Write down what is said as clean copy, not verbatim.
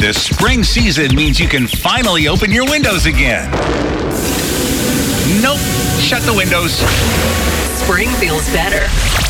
The spring season means you can finally open your windows again. Nope. Shut the windows. Spring feels better